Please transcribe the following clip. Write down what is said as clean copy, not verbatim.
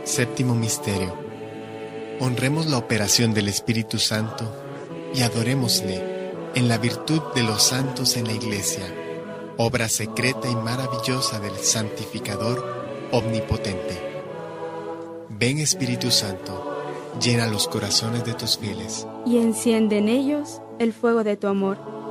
Séptimo misterio. Honremos la operación del Espíritu Santo y adorémosle en la virtud de los santos en la Iglesia, obra secreta y maravillosa del Santificador Omnipotente. Ven, Espíritu Santo, llena los corazones de tus fieles y enciende en ellos el fuego de tu amor.